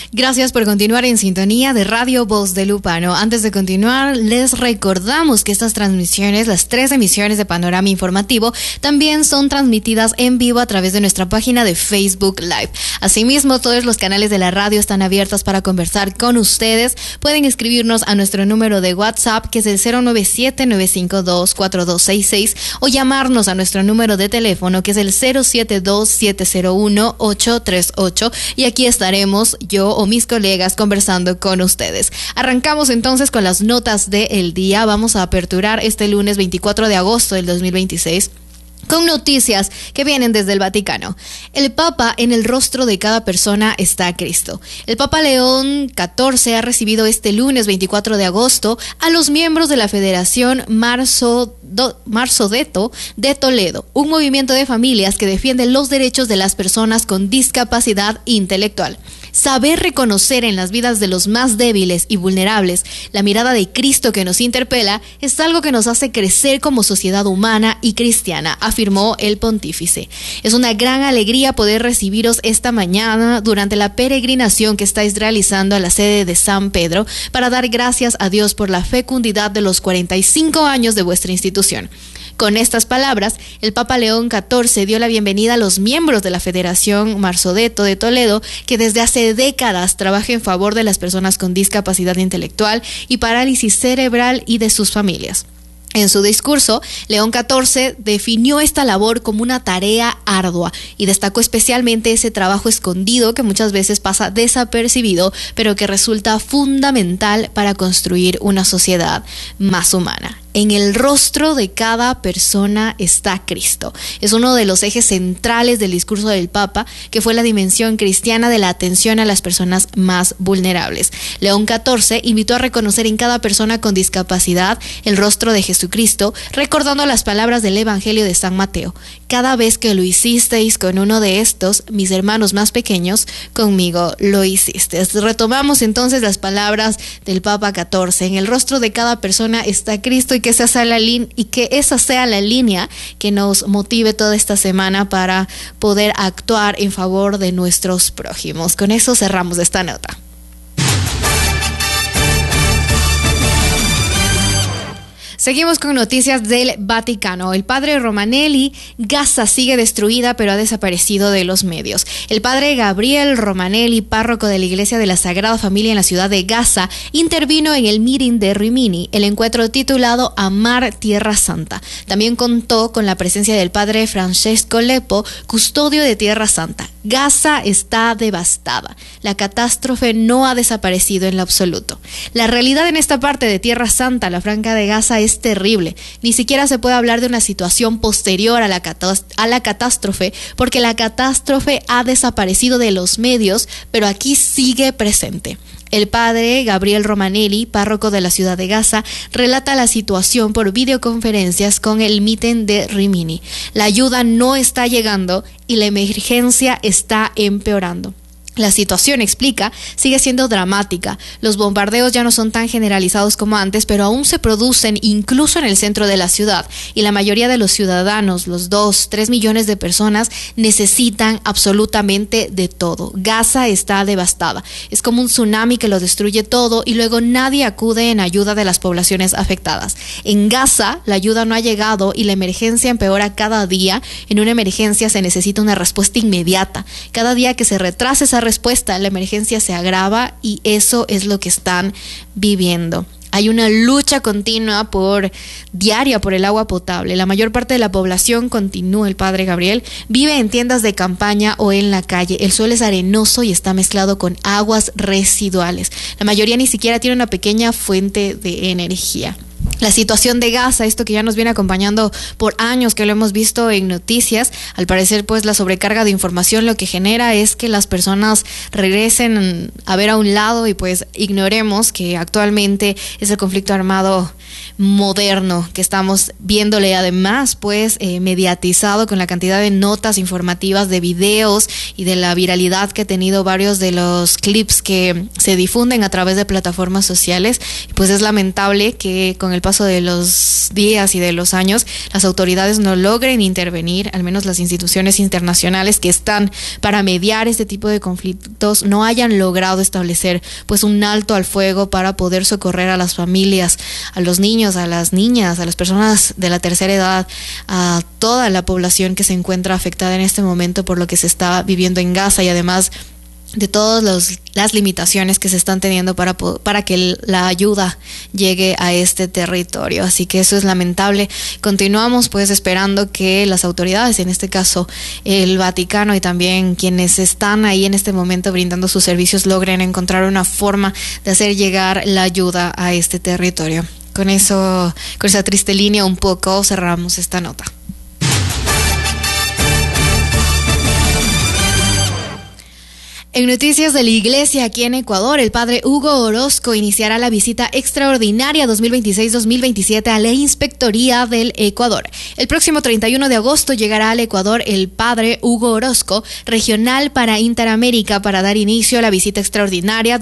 Gracias por continuar en sintonía de Radio Voz de Lupano. Antes de continuar, les recordamos que estas transmisiones, las 3 emisiones de Panorama Informativo, también son transmitidas en vivo a través de nuestra página de Facebook Live. Asimismo, todos los canales de la radio están abiertos para conversar con ustedes. Pueden escribirnos a nuestro número de WhatsApp, que es el 097-952-4266, o llamarnos a nuestro número de teléfono, que es el 072-701-838, y aquí estaremos yo o mis colegas conversando con ustedes. Arrancamos entonces con las notas del día. Vamos a aperturar este lunes 24 de agosto del 2026 con noticias que vienen desde el Vaticano. El Papa: en el rostro de cada persona está Cristo. El Papa León XIV ha recibido este lunes 24 de agosto a los miembros de la Federación Marsodetto de Toledo, un movimiento de familias que defiende los derechos de las personas con discapacidad intelectual. Saber reconocer en las vidas de los más débiles y vulnerables la mirada de Cristo que nos interpela es algo que nos hace crecer como sociedad humana y cristiana, afirmó el pontífice. Es una gran alegría poder recibiros esta mañana durante la peregrinación que estáis realizando a la sede de San Pedro para dar gracias a Dios por la fecundidad de los 45 años de vuestra institución. Con estas palabras, el Papa León XIV dio la bienvenida a los miembros de la Federación Marsodetto de Toledo, que desde hace décadas trabaja en favor de las personas con discapacidad intelectual y parálisis cerebral y de sus familias. En su discurso, León XIV definió esta labor como una tarea ardua y destacó especialmente ese trabajo escondido que muchas veces pasa desapercibido, pero que resulta fundamental para construir una sociedad más humana. En el rostro de cada persona está Cristo. Es uno de los ejes centrales del discurso del Papa, que fue la dimensión cristiana de la atención a las personas más vulnerables. León XIV invitó a reconocer en cada persona con discapacidad el rostro de Jesucristo, recordando las palabras del Evangelio de San Mateo: cada vez que lo hicisteis con uno de estos, mis hermanos más pequeños, conmigo lo hicisteis. Retomamos entonces las palabras del Papa XIV. En el rostro de cada persona está Cristo, y que esa sea la línea que nos motive toda esta semana para poder actuar en favor de nuestros prójimos. Con eso cerramos esta nota. Seguimos con noticias del Vaticano. El padre Romanelli: Gaza sigue destruida pero ha desaparecido de los medios. El padre Gabriel Romanelli, párroco de la Iglesia de la Sagrada Familia en la ciudad de Gaza, intervino en el meeting de Rimini, el encuentro titulado Amar Tierra Santa. También contó con la presencia del padre Francesco Leppo, custodio de Tierra Santa. Gaza está devastada. La catástrofe no ha desaparecido en lo absoluto. La realidad en esta parte de Tierra Santa, la Franja de Gaza, es terrible. Ni siquiera se puede hablar de una situación posterior a la catástrofe, porque la catástrofe ha desaparecido de los medios, pero aquí sigue presente. El padre Gabriel Romanelli, párroco de la ciudad de Gaza, relata la situación por videoconferencias con el meeting de Rimini. La ayuda no está llegando y la emergencia está empeorando. La situación, explica, sigue siendo dramática. Los bombardeos ya no son tan generalizados como antes, pero aún se producen incluso en el centro de la ciudad. Y la mayoría de los ciudadanos, los 2-3 millones de personas, necesitan absolutamente de todo. Gaza está devastada. Es como un tsunami que lo destruye todo y luego nadie acude en ayuda de las poblaciones afectadas. En Gaza, la ayuda no ha llegado y la emergencia empeora cada día. En una emergencia se necesita una respuesta inmediata. Cada día que se retrasa esa respuesta, la emergencia se agrava y eso es lo que están viviendo. Hay una lucha continua diaria por el agua potable. La mayor parte de la población, continúa el padre Gabriel, vive en tiendas de campaña o en la calle. El suelo es arenoso y está mezclado con aguas residuales. La mayoría ni siquiera tiene una pequeña fuente de energía. La situación de Gaza, esto que ya nos viene acompañando por años, que lo hemos visto en noticias, al parecer pues la sobrecarga de información lo que genera es que las personas regresen a ver a un lado y pues ignoremos que actualmente es el conflicto armado moderno que estamos viéndole, además pues mediatizado con la cantidad de notas informativas, de videos y de la viralidad que ha tenido varios de los clips que se difunden a través de plataformas sociales. Pues es lamentable que con el paso de los días y de los años las autoridades no logren intervenir, al menos las instituciones internacionales que están para mediar este tipo de conflictos no hayan logrado establecer pues un alto al fuego para poder socorrer a las familias, a los niños, a las niñas, a las personas de la tercera edad, a toda la población que se encuentra afectada en este momento por lo que se está viviendo en Gaza, y además de todas las limitaciones que se están teniendo para que la ayuda llegue a este territorio. Así que eso es lamentable. Continuamos pues esperando que las autoridades, en este caso el Vaticano y también quienes están ahí en este momento brindando sus servicios, logren encontrar una forma de hacer llegar la ayuda a este territorio. Con esa triste línea un poco cerramos esta nota. En noticias de la Iglesia aquí en Ecuador, el padre Hugo Orozco iniciará la visita extraordinaria 2026-2027 a la Inspectoría del Ecuador. El próximo 31 de agosto llegará al Ecuador el padre Hugo Orozco, regional para Interamérica, para dar inicio a la visita extraordinaria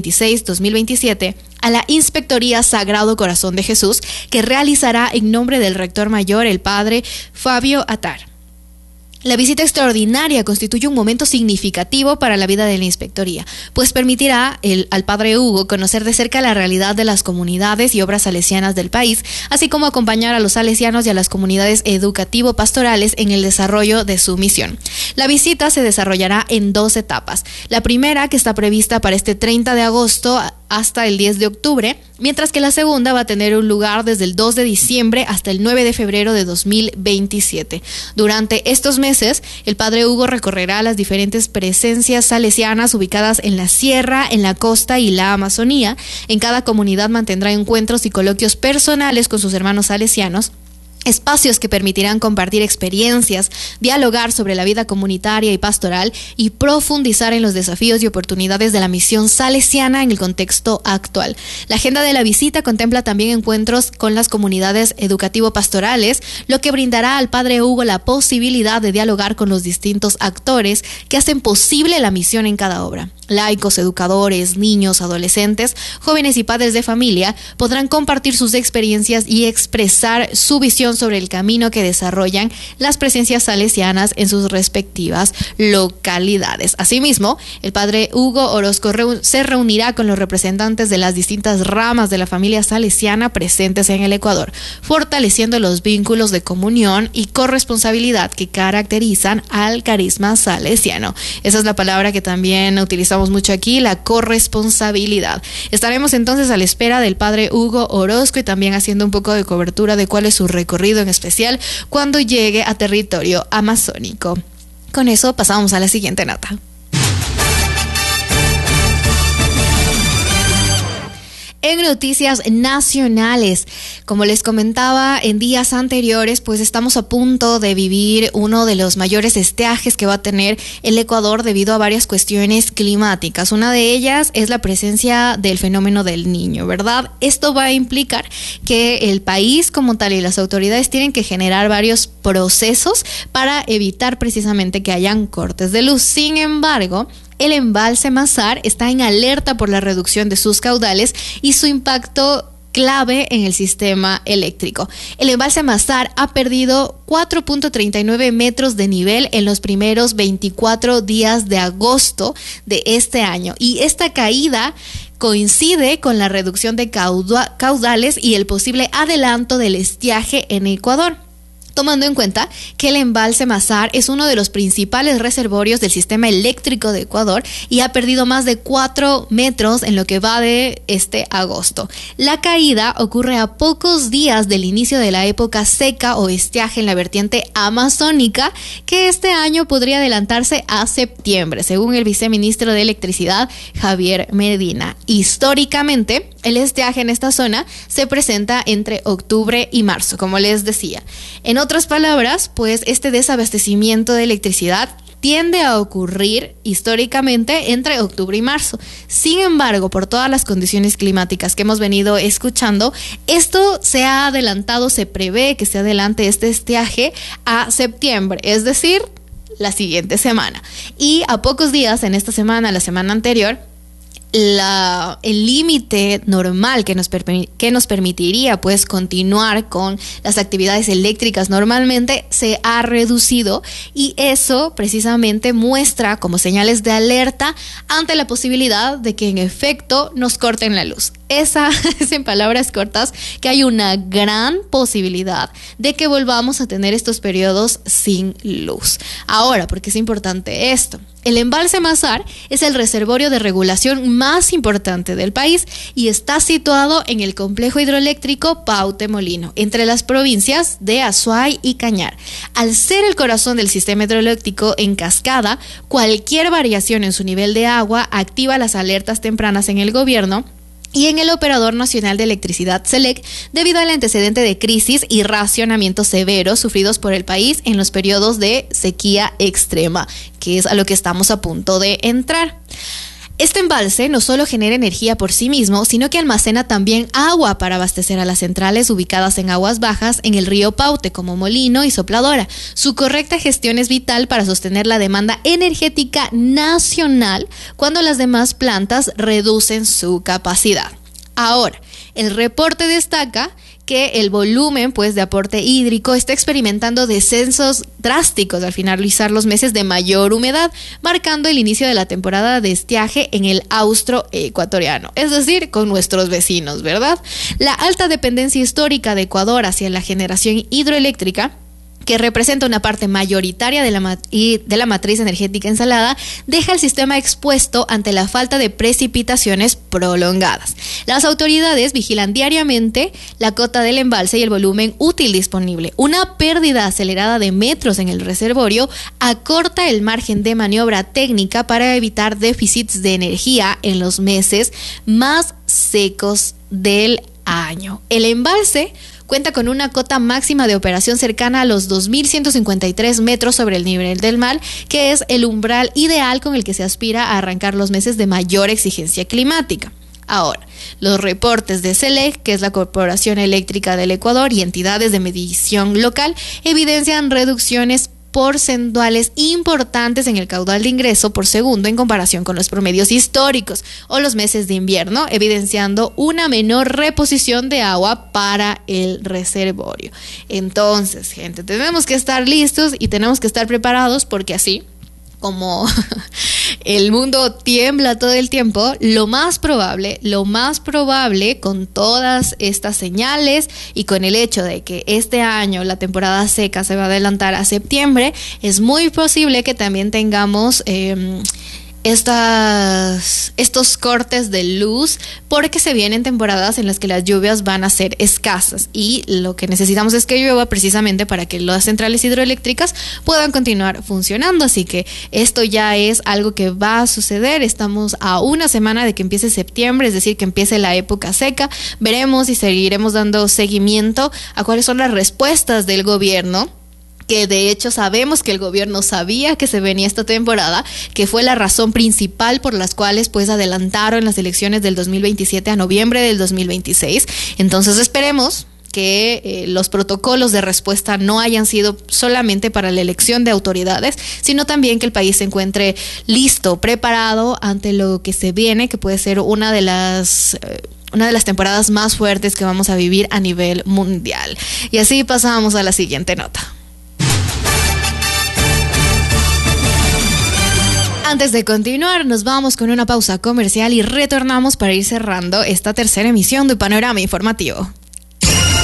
2026-2027 a la Inspectoría Sagrado Corazón de Jesús, que realizará en nombre del rector mayor, el padre Fabio Atar. La visita extraordinaria constituye un momento significativo para la vida de la inspectoría, pues permitirá al padre Hugo conocer de cerca la realidad de las comunidades y obras salesianas del país, así como acompañar a los salesianos y a las comunidades educativo-pastorales en el desarrollo de su misión. La visita se desarrollará en 2 etapas. La primera, que está prevista para este 30 de agosto hasta el 10 de octubre, mientras que la segunda va a tener un lugar desde el 2 de diciembre hasta el 9 de febrero de 2027. Durante estos meses, el padre Hugo recorrerá las diferentes presencias salesianas ubicadas en la sierra, en la costa y la Amazonía. En cada comunidad mantendrá encuentros y coloquios personales con sus hermanos salesianos, espacios que permitirán compartir experiencias, dialogar sobre la vida comunitaria y pastoral y profundizar en los desafíos y oportunidades de la misión salesiana en el contexto actual. La agenda de la visita contempla también encuentros con las comunidades educativo-pastorales, lo que brindará al padre Hugo la posibilidad de dialogar con los distintos actores que hacen posible la misión en cada obra. Laicos, educadores, niños, adolescentes, jóvenes y padres de familia podrán compartir sus experiencias y expresar su visión sobre el camino que desarrollan las presencias salesianas en sus respectivas localidades. Asimismo, el padre Hugo Orozco se reunirá con los representantes de las distintas ramas de la familia salesiana presentes en el Ecuador, fortaleciendo los vínculos de comunión y corresponsabilidad que caracterizan al carisma salesiano. Esa es la palabra que también utilizamos mucho aquí, la corresponsabilidad. Estaremos entonces a la espera del padre Hugo Orozco y también haciendo un poco de cobertura de cuál es su recorrido en especial cuando llegue a territorio amazónico. Con eso pasamos a la siguiente nota. En noticias nacionales, como les comentaba en días anteriores, pues estamos a punto de vivir uno de los mayores estiajes que va a tener el Ecuador debido a varias cuestiones climáticas. Una de ellas es la presencia del fenómeno del Niño, ¿verdad? Esto va a implicar que el país como tal y las autoridades tienen que generar varios procesos para evitar precisamente que hayan cortes de luz. Sin embargo, el embalse Mazar está en alerta por la reducción de sus caudales y su impacto clave en el sistema eléctrico. El embalse Mazar ha perdido 4.39 metros de nivel en los primeros 24 días de agosto de este año, y esta caída coincide con la reducción de caudales y el posible adelanto del estiaje en Ecuador, tomando en cuenta que el embalse Mazar es uno de los principales reservorios del sistema eléctrico de Ecuador y ha perdido más de 4 metros en lo que va de este agosto. La caída ocurre a pocos días del inicio de la época seca o estiaje en la vertiente amazónica, que este año podría adelantarse a septiembre, según el viceministro de Electricidad, Javier Medina. Históricamente, el estiaje en esta zona se presenta entre octubre y marzo, como les decía. En otras palabras, pues este desabastecimiento de electricidad tiende a ocurrir históricamente entre octubre y marzo. Sin embargo, por todas las condiciones climáticas que hemos venido escuchando, esto se ha adelantado, se prevé que se adelante este estiaje a septiembre, es decir, la siguiente semana. Y a pocos días, en esta semana, la semana anterior, el límite normal que nos permitiría pues continuar con las actividades eléctricas normalmente se ha reducido, y eso precisamente muestra como señales de alerta ante la posibilidad de que en efecto nos corten la luz. Esa es, en palabras cortas, que hay una gran posibilidad de que volvamos a tener estos periodos sin luz. Ahora, ¿por qué es importante esto? El embalse Mazar es el reservorio de regulación más importante del país y está situado en el complejo hidroeléctrico Paute-Molino, entre las provincias de Azuay y Cañar. Al ser el corazón del sistema hidroeléctrico en cascada, cualquier variación en su nivel de agua activa las alertas tempranas en el gobierno y en el Operador Nacional de Electricidad SELEC, debido al antecedente de crisis y racionamientos severos sufridos por el país en los periodos de sequía extrema, que es a lo que estamos a punto de entrar. Este embalse no solo genera energía por sí mismo, sino que almacena también agua para abastecer a las centrales ubicadas en aguas bajas en el río Paute, como Molino y Sopladora. Su correcta gestión es vital para sostener la demanda energética nacional cuando las demás plantas reducen su capacidad. Ahora, el reporte destaca que el volumen pues de aporte hídrico está experimentando descensos drásticos al finalizar los meses de mayor humedad, marcando el inicio de la temporada de estiaje en el austroecuatoriano, es decir, con nuestros vecinos, ¿verdad? La alta dependencia histórica de Ecuador hacia la generación hidroeléctrica, que representa una parte mayoritaria de la matriz energética ensalada, deja el sistema expuesto ante la falta de precipitaciones prolongadas. Las autoridades vigilan diariamente la cota del embalse y el volumen útil disponible. Una pérdida acelerada de metros en el reservorio acorta el margen de maniobra técnica para evitar déficits de energía en los meses más secos del año. El embalse cuenta con una cota máxima de operación cercana a los 2.153 metros sobre el nivel del mar, que es el umbral ideal con el que se aspira a arrancar los meses de mayor exigencia climática. Ahora, los reportes de SELEC, que es la Corporación Eléctrica del Ecuador, y entidades de medición local, evidencian reducciones porcentuales importantes en el caudal de ingreso por segundo en comparación con los promedios históricos o los meses de invierno, evidenciando una menor reposición de agua para el reservorio. Entonces, gente, tenemos que estar listos y tenemos que estar preparados, porque así como el mundo tiembla todo el tiempo, lo más probable con todas estas señales y con el hecho de que este año la temporada seca se va a adelantar a septiembre, es muy posible que también tengamos estos cortes de luz, porque se vienen temporadas en las que las lluvias van a ser escasas y lo que necesitamos es que llueva precisamente para que las centrales hidroeléctricas puedan continuar funcionando. Así que esto ya es algo que va a suceder. Estamos a una semana de que empiece septiembre, es decir, que empiece la época seca. Veremos y seguiremos dando seguimiento a cuáles son las respuestas del gobierno, que de hecho sabemos que el gobierno sabía que se venía esta temporada, que fue la razón principal por las cuales pues adelantaron las elecciones del 2027 a noviembre del 2026. Entonces esperemos que los protocolos de respuesta no hayan sido solamente para la elección de autoridades, sino también que el país se encuentre listo, preparado ante lo que se viene, que puede ser una de las temporadas más fuertes que vamos a vivir a nivel mundial. Y así pasamos a la siguiente nota. Antes de continuar, nos vamos con una pausa comercial y retornamos para ir cerrando esta tercera emisión de Panorama Informativo.